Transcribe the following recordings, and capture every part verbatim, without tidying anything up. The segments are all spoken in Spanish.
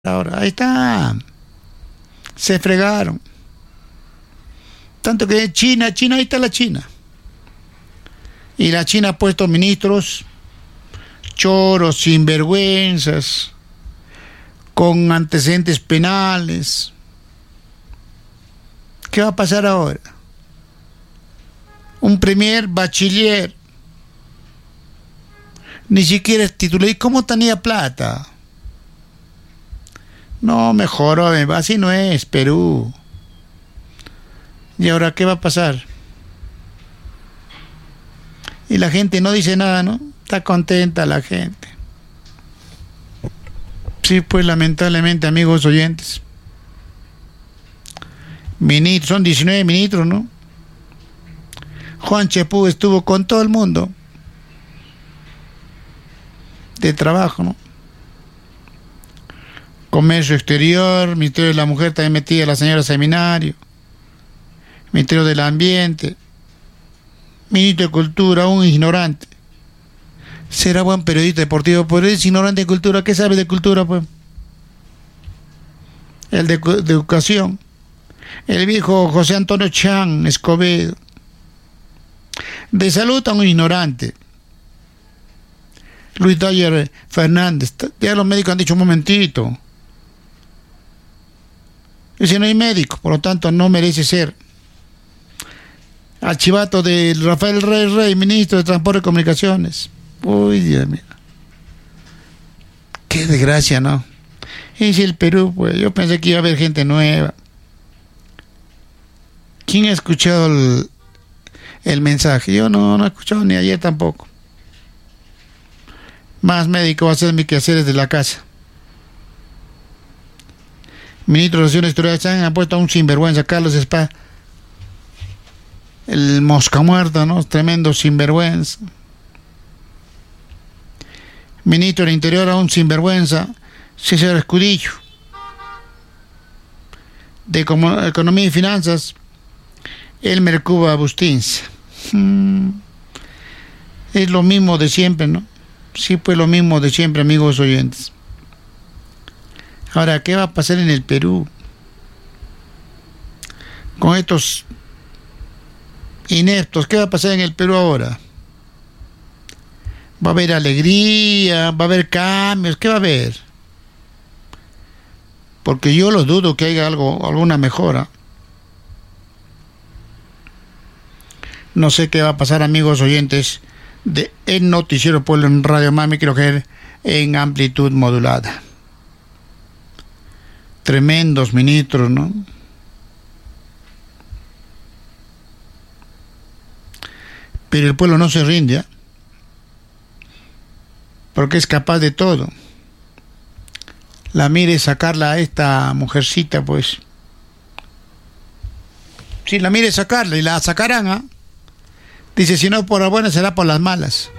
Ahora, ahí está. Se fregaron. Tanto que China, China, ahí está la China. Y la China ha puesto ministros choros, sinvergüenzas, con antecedentes penales. ¿Qué va a pasar ahora? Un premier bachiller, ni siquiera es titular. ¿Y cómo tenía plata? No, mejor, así no es Perú. ¿Y ahora qué va a pasar? Y la gente no dice nada, ¿no? Está contenta la gente. Sí, pues lamentablemente, amigos oyentes. Ministros, son diecinueve ministros, ¿no? Juan Chepú estuvo con todo el mundo de trabajo, ¿no? Comercio Exterior, Ministerio de la Mujer también metida la señora Seminario, Ministerio del Ambiente, Ministro de Cultura, un ignorante. ¿Será buen periodista deportivo? Pues es ignorante de cultura. ¿Qué sabe de cultura, pues? El de, de educación. El viejo José Antonio Chan Escobedo. De salud, a un ignorante. Luis Dyer Fernández. Ya los médicos han dicho un momentito. Ese no hay médico, por lo tanto no merece ser. Archivato de Rafael Rey Rey, ministro de Transporte y Comunicaciones. Uy, Dios mío. Qué desgracia, ¿no? Es el Perú, pues. Yo pensé que iba a haber gente nueva. ¿Quién ha escuchado el, el mensaje? Yo no, no he escuchado, ni ayer tampoco. Más médico va a hacer mis quehaceres de la casa. Ministro de Relaciones Exteriores ha puesto a un sinvergüenza, Carlos Spa. El mosca muerta, ¿no? Tremendo sinvergüenza. Ministro del Interior a un sinvergüenza, César Escudillo. De Economía y Finanzas, Elmer Cuba Bustinza. Hmm. Es lo mismo de siempre, ¿no? Sí, pues lo mismo de siempre, amigos oyentes. Ahora, ¿qué va a pasar en el Perú? Con estos ineptos, ¿qué va a pasar en el Perú ahora? ¿Va a haber alegría? ¿Va a haber cambios? ¿Qué va a haber? Porque yo lo dudo que haya algo, alguna mejora. No sé qué va a pasar, amigos oyentes, de El Noticiero Pueblo en Radio Mami, creo que en amplitud modulada. Tremendos ministros, ¿no? Pero el pueblo no se rinde, ¿eh? Porque es capaz de todo. La mire sacarla a esta mujercita, pues. Si la mire sacarla, y la sacarán, ¿ah? ¿eh? Dice, si no por las buenas, será por las malas.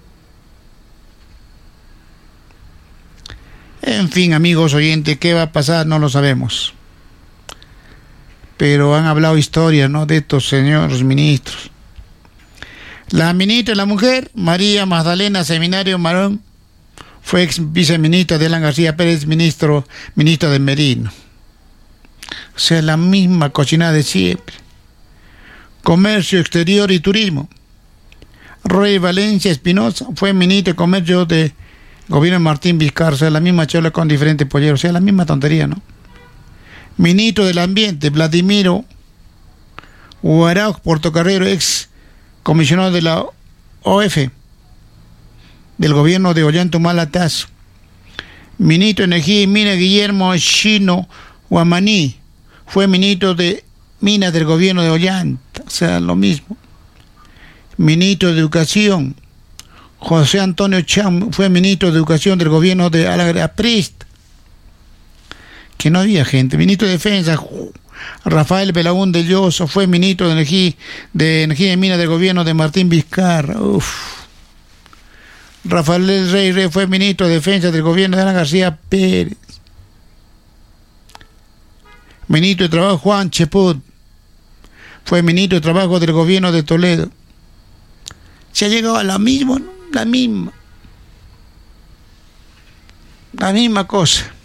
En fin, amigos oyentes, ¿qué va a pasar? No lo sabemos. Pero han hablado historias, ¿no? De estos señores ministros. La ministra de la Mujer, María Magdalena Seminario Marón, fue ex viceministra de Alan García Pérez, ministro, ministro de Merino. O sea, la misma cochinada de siempre. Comercio Exterior y Turismo. Rey Valencia Espinosa fue ministro de Comercio de Gobierno de Martín Vizcarra. O sea, la misma chola con diferentes polleros. O sea, la misma tontería, ¿no? Ministro del Ambiente, Vladimiro Huarauz Portocarrero, ex comisionado de la O F, del gobierno de Ollanta Tazo. Ministro de Energía y Minas, Guillermo Chino Huamaní, fue ministro de Minas del gobierno de Ollanta, o sea, lo mismo. Ministro de Educación, José Antonio Cham, fue ministro de Educación del gobierno de Alan Aprist, que no había gente. Ministro de Defensa, Rafael Belaúnde Llosa, fue ministro de Energía, de Energía y Minas del gobierno de Martín Vizcarra. Uf. Rafael Rey Rey fue ministro de Defensa del gobierno de Alan García Pérez. Ministro de Trabajo, Juan Chepú, fue ministro de Trabajo del gobierno de Toledo. Se ha llegado a la misma, ¿no? La misma. La misma cosa.